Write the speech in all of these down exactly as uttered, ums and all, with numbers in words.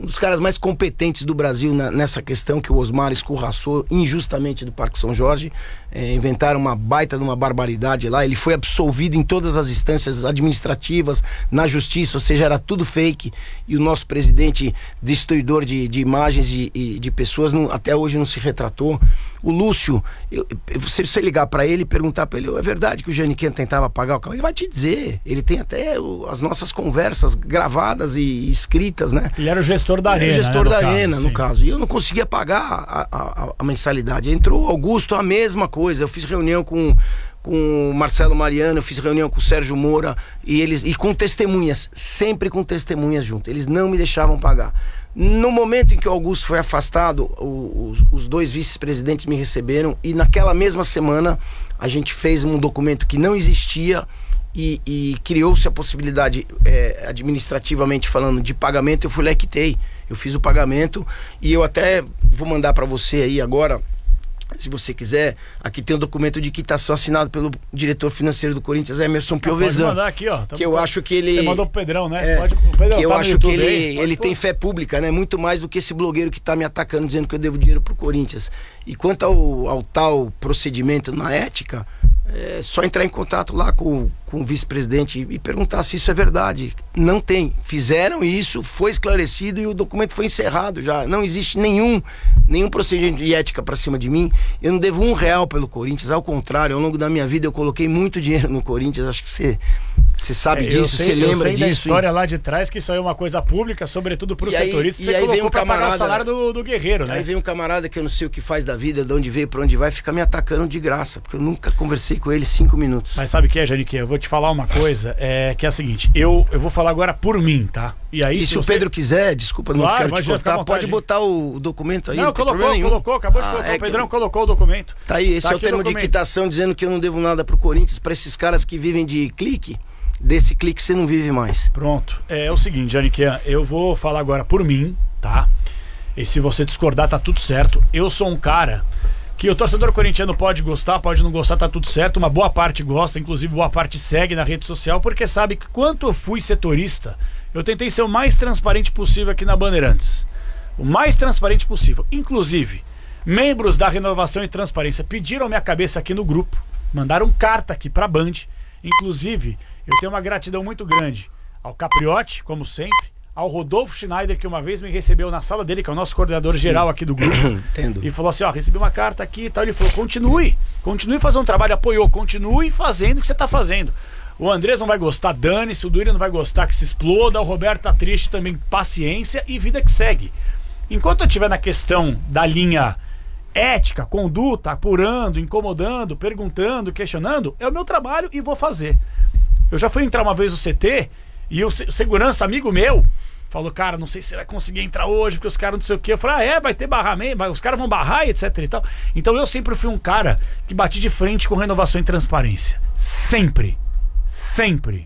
um dos caras mais competentes do Brasil na, nessa questão que o Osmar escorraçou injustamente do Parque São Jorge. É, inventaram uma baita de uma barbaridade lá. Ele foi absolvido em todas as instâncias administrativas, na justiça, ou seja, era tudo fake. E o nosso presidente, destruidor de, de imagens e, e de pessoas, não, até hoje não se retratou. O Lúcio, eu, se você ligar para ele e perguntar para ele, é verdade que o Janiquinha tentava pagar o carro? Ele vai te dizer. Ele tem até o, as nossas conversas gravadas e escritas, né? Ele era o gestor da Arena. Ele era o gestor né, da caso, Arena, sim. no caso. E eu não conseguia pagar a, a, a mensalidade. Entrou o Augusto, a mesma coisa. Eu fiz reunião com, com o Marcelo Mariano, eu fiz reunião com o Sérgio Moura, e, eles, e com testemunhas, sempre com testemunhas junto. Eles não me deixavam pagar. No momento em que o Augusto foi afastado, o, os, os dois vice-presidentes me receberam, e naquela mesma semana a gente fez um documento que não existia e, e criou-se a possibilidade, é, administrativamente falando, de pagamento. Eu fui lá e quitei, eu fiz o pagamento, e eu até vou mandar para você aí agora, se você quiser. Aqui tem um documento de quitação assinado pelo diretor financeiro do Corinthians, Emerson Piovesan. Pode mandar aqui, ó. Que eu acho que ele... Você mandou pro Pedrão, né? É, Pode, o Pedrão, que eu tá acho que ele, aí, ele tem fé pública, né? Muito mais do que esse blogueiro que tá me atacando, dizendo que eu devo dinheiro pro Corinthians. E quanto ao, ao tal procedimento na ética, é só entrar em contato lá com, com o vice-presidente e perguntar se isso é verdade. Não tem. Fizeram isso, foi esclarecido e o documento foi encerrado já. Não existe nenhum, nenhum procedimento de ética para cima de mim. Eu não devo um real pelo Corinthians. Ao contrário, ao longo da minha vida eu coloquei muito dinheiro no Corinthians. Acho que você... Você sabe é, disso, você lembra eu sei disso. Da história e... lá de trás, que isso aí é uma coisa pública, sobretudo pro setorista. E você aí colocou vem um pra camarada, pagar o salário do, do Guerreiro, né? Aí vem um camarada que eu não sei o que faz da vida, de onde veio, pra onde vai, fica me atacando de graça, porque eu nunca conversei com ele cinco minutos. Mas sabe o que é, Janique? Eu vou te falar uma coisa, é, que é a seguinte, eu, eu vou falar agora por mim, tá? E aí e se, se você... o Pedro quiser, desculpa, claro, não quero te cortar, pode botar o documento aí. Não, não colocou, colocou, acabou de ah, colocar, é o Pedrão eu... colocou o documento. Tá aí, esse tá é o termo de quitação dizendo que eu não devo nada pro Corinthians, pra esses caras que vivem de clique. Desse clique você não vive mais. Pronto. É, é o seguinte, Janiquinha, eu vou falar agora por mim, tá? E se você discordar, tá tudo certo. Eu sou um cara que o torcedor corintiano pode gostar, pode não gostar, tá tudo certo. Uma boa parte gosta, inclusive boa parte segue na rede social, porque sabe que quando eu fui setorista, eu tentei ser o mais transparente possível aqui na Bandeirantes. O mais transparente possível. Inclusive, membros da Renovação e Transparência pediram minha cabeça aqui no grupo, mandaram carta aqui pra Band. Inclusive, eu tenho uma gratidão muito grande ao Capriotti, como sempre, ao Rodolfo Schneider, que uma vez me recebeu na sala dele, que é o nosso coordenador Sim. geral aqui do grupo. Entendo. E falou assim, ó, recebi uma carta aqui e tal. Ele falou, continue, continue fazendo um trabalho, apoiou, continue fazendo o que você tá fazendo. O Andrés não vai gostar, dane-se, o Duírio não vai gostar, que se exploda, o Roberto tá triste também, paciência e vida que segue. Enquanto eu estiver na questão da linha ética, conduta, apurando, incomodando, perguntando, questionando, é o meu trabalho e vou fazer. Eu já fui entrar uma vez no C T e o segurança, amigo meu, falou, cara, não sei se você vai conseguir entrar hoje, porque os caras não sei o que. Eu falei, ah, é, vai ter barramento, os caras vão barrar, etc e tal. Então eu sempre fui um cara que bati de frente com renovação e transparência. Sempre. Sempre.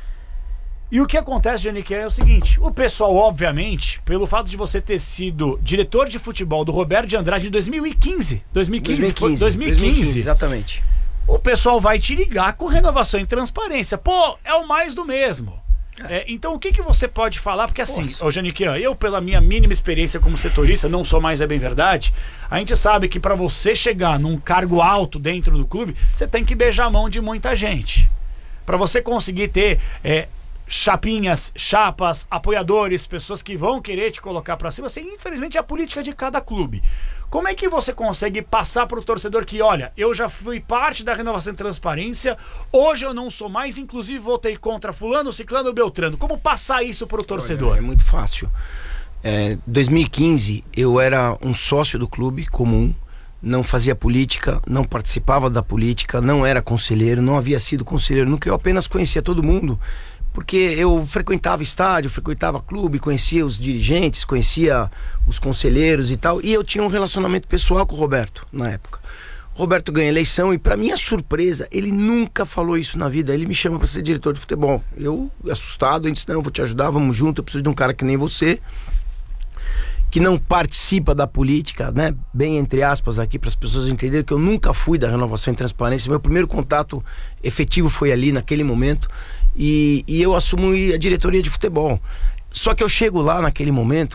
E o que acontece, Janique, é o seguinte, o pessoal, obviamente, pelo fato de você ter sido diretor de futebol do Roberto de Andrade em dois mil e quinze, dois mil e quinze, dois mil e quinze, dois mil e quinze, dois mil e quinze, exatamente. O pessoal vai te ligar com renovação e transparência. Pô, é o mais do mesmo. É, então o que, que você pode falar? Porque assim, ô Janique, eu pela minha mínima experiência como setorista, não sou mais, é bem verdade, a gente sabe que para você chegar num cargo alto dentro do clube, você tem que beijar a mão de muita gente. Para você conseguir ter é, chapinhas, chapas, apoiadores, pessoas que vão querer te colocar para cima, assim, infelizmente é a política de cada clube. Como é que você consegue passar para o torcedor que, olha, eu já fui parte da Renovação e Transparência, hoje eu não sou mais, inclusive votei contra fulano, ciclano ou beltrano. Como passar isso para o torcedor? Olha, é muito fácil. É, dois mil e quinze eu era um sócio do clube comum, não fazia política, não participava da política, não era conselheiro, não havia sido conselheiro nunca, eu apenas conhecia todo mundo. Porque eu frequentava estádio, frequentava clube, conhecia os dirigentes, conhecia os conselheiros e tal. E eu tinha um relacionamento pessoal com o Roberto, na época. O Roberto ganha eleição e, para minha surpresa, ele nunca falou isso na vida. Ele me chama para ser diretor de futebol. Eu, assustado, ele disse, não, eu vou te ajudar, vamos junto, eu preciso de um cara que nem você, que não participa da política, né? Bem entre aspas aqui, para as pessoas entenderem que eu nunca fui da Renovação e Transparência. Meu primeiro contato efetivo foi ali, naquele momento. E, e eu assumi a diretoria de futebol. Só que eu chego lá naquele momento